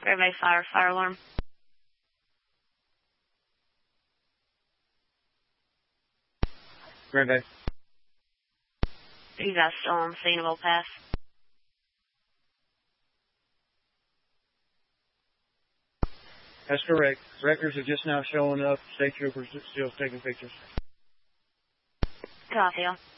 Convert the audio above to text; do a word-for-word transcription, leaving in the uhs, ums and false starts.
Everybody fire, fire alarm. Red Bay. You guys still on the scene of Old Pass? That's correct. Records are just now showing up. State troopers are still taking pictures. Copy.